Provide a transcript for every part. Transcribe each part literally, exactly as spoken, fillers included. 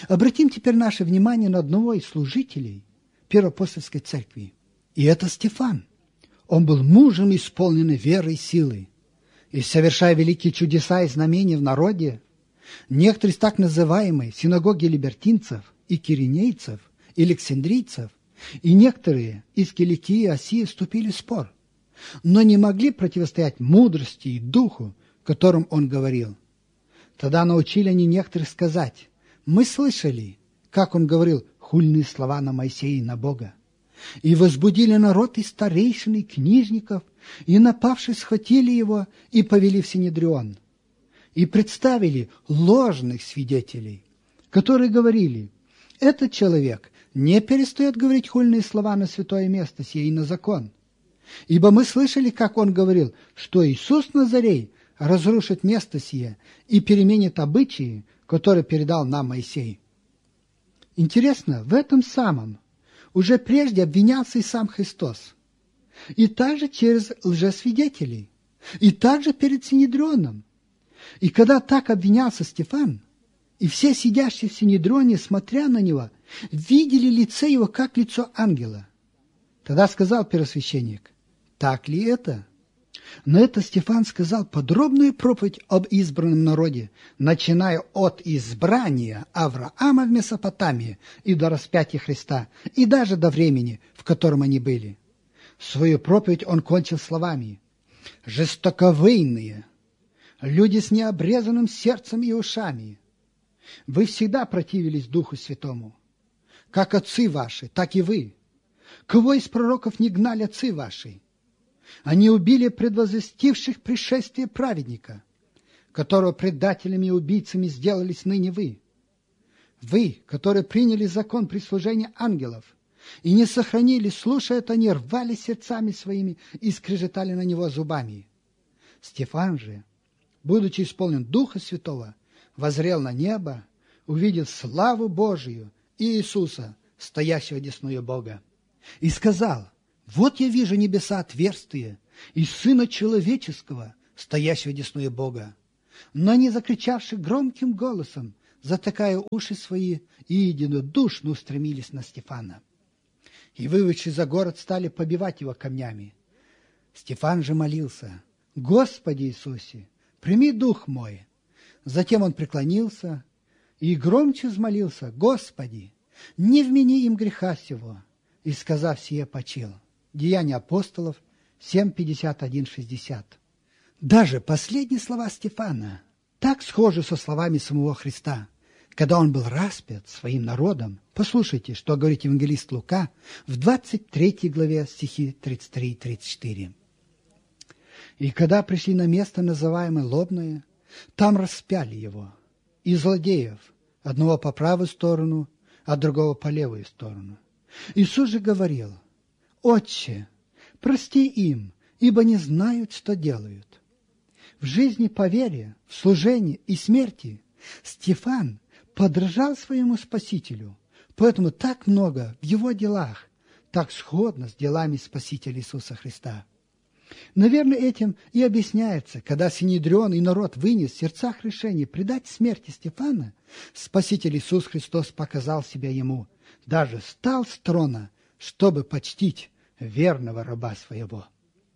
Обратим теперь наше внимание на одного из служителей Первоапостольской церкви. И это Стефан. Он был мужем, исполненный верой и силой. И, совершая великие чудеса и знамения в народе, некоторые из так называемой синагоги либертинцев и киринейцев, и александрийцев, и некоторые из Киликии и Асии вступили в спор, но не могли противостоять мудрости и духу, которым он говорил. Тогда научили они некоторых сказать: «Мы слышали, как он говорил хульные слова на Моисея и на Бога, и возбудили народ и старейшин, и книжников, и, напавши, схватили его и повели в Синедрион, и представили ложных свидетелей, которые говорили: этот человек не перестает говорить хульные слова на святое место сие и на закон. Ибо мы слышали, как он говорил, что Иисус Назарей разрушит место сие и переменит обычаи, которые передал нам Моисей». Интересно, в этом самом уже прежде обвинялся и сам Христос. И также через лжесвидетелей, и также перед Синедрионом. И когда так обвинялся Стефан, и все сидящие в Синедрионе, смотря на него, видели лице его, как лицо ангела. Тогда сказал первосвященник: «Так ли это?» На это Стефан сказал подробную проповедь об избранном народе, начиная от избрания Авраама в Месопотамии и до распятия Христа, и даже до времени, в котором они были. Свою проповедь он кончил словами: «Жестоковыйные, люди с необрезанным сердцем и ушами, вы всегда противились Духу Святому, как отцы ваши, так и вы. Кого из пророков не гнали отцы ваши? Они убили предвозвестивших пришествие праведника, которого предателями и убийцами сделались ныне вы. Вы, которые приняли закон при служении ангелов и не сохранили, слушая это, они рвали сердцами своими и скрежетали на него зубами. Стефан же, будучи исполнен Духа Святого, воззрел на небо, увидел славу Божию и Иисуса, стоящего одесную Бога, и сказал: «Вот я вижу небеса отверстые и Сына Человеческого, стоящего одесную Бога». Но они, закричавши громким голосом, затыкая уши свои, и единодушно устремились на Стефана. И, выведши за город, стали побивать его камнями. Стефан же молился: «Господи Иисусе, прими дух мой». Затем он преклонился и громче взмолился: «Господи, не вмени им греха сего». И, сказав сие, почил. Деяния апостолов семь, пятьдесят один, шестьдесят. Даже последние слова Стефана так схожи со словами самого Христа, когда он был распят своим народом. Послушайте, что говорит евангелист Лука в двадцать третьей главе, стихи тридцать три и тридцать четыре. «И когда пришли на место, называемое Лобное, там распяли его, и злодеев, одного по правую сторону, а другого по левую сторону. Иисус же говорил: «Отче, прости им, ибо не знают, что делают». В жизни по вере, в служении и смерти Стефан подражал своему Спасителю, поэтому так много в его делах, так сходно с делами Спасителя Иисуса Христа. Наверное, этим и объясняется, когда Синедрион и народ вынес в сердцах решение предать смерти Стефана, Спаситель Иисус Христос показал себя ему, даже встал с трона, чтобы почтить верного раба своего.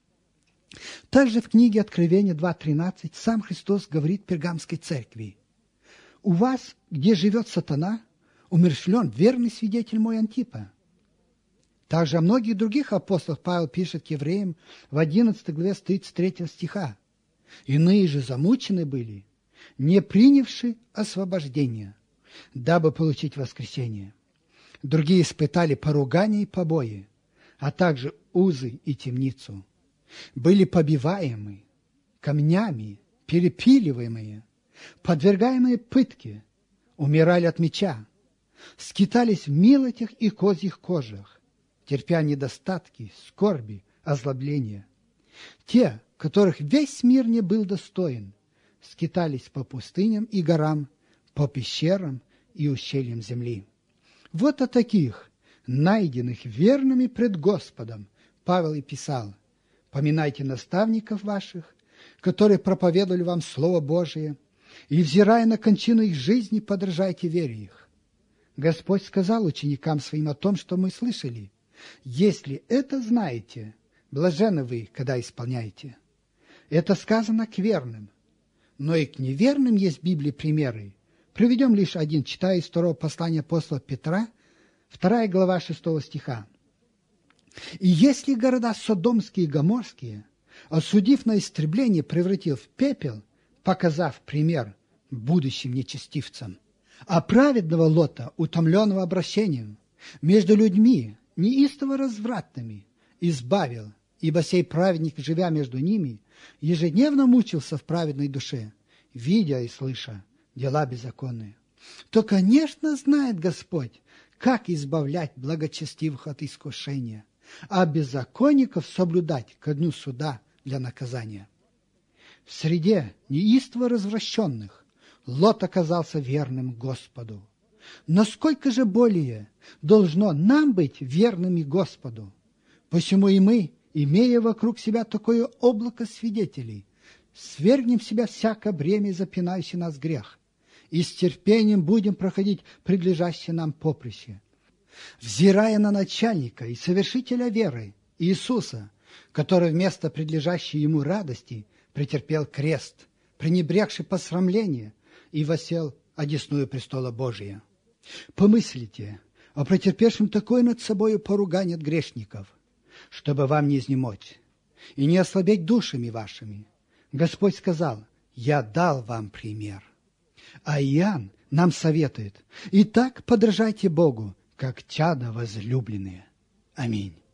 Также в книге Откровения два тринадцать сам Христос говорит Пергамской церкви: «У вас, где живет сатана, умерщвлен верный свидетель мой Антипа». Также о многих других апостолах Павел пишет к евреям в одиннадцатой главе с тридцать третьего стиха: «Иные же замучены были, не принявши освобождения, дабы получить воскресение. Другие испытали поругание и побои, а также узы и темницу. Были побиваемы камнями, перепиливаемые, подвергаемые пытке, умирали от меча, скитались в милотях и козьих кожах, терпя недостатки, скорби, озлобления. Те, которых весь мир не был достоин, скитались по пустыням и горам, по пещерам и ущельям земли». Вот о таких, найденных верными пред Господом, Павел и писал: «Поминайте наставников ваших, которые проповедовали вам Слово Божие, и, взирая на кончину их жизни, подражайте вере их». Господь сказал ученикам своим о том, что мы слышали. Если это знаете, блаженны вы, когда исполняете. Это сказано к верным. Но и к неверным есть в Библии примеры. Приведем лишь один, читая из второго послания апостола Петра, вторая глава шестого стиха. «И если города Содомские и Гоморские, осудив на истребление, превратил в пепел, показав пример будущим нечестивцам, а праведного Лота, утомленного обращением, между людьми, неистово развратными, избавил, ибо сей праведник, живя между ними, ежедневно мучился в праведной душе, видя и слыша дела беззаконные, то, конечно, знает Господь, как избавлять благочестивых от искушения, а беззаконников соблюдать ко дню суда для наказания. В среде неистово развращенных Лот оказался верным Господу. Насколько же более должно нам быть верными Господу? Посему и мы, имея вокруг себя такое облако свидетелей, свергнем в себя всякое бремя и запинающий нас грех, и с терпением будем проходить предлежащее нам поприще, взирая на начальника и совершителя веры Иисуса, который вместо предлежащей ему радости претерпел крест, пренебрегший посрамление, и восел одесную престола Божия. Помыслите о претерпевшем такое над собою поругание от грешников, чтобы вам не изнемочь и не ослабеть душами вашими. Господь сказал: «Я дал вам пример». А Иоанн нам советует: «Итак, подражайте Богу, как чада возлюбленные». Аминь.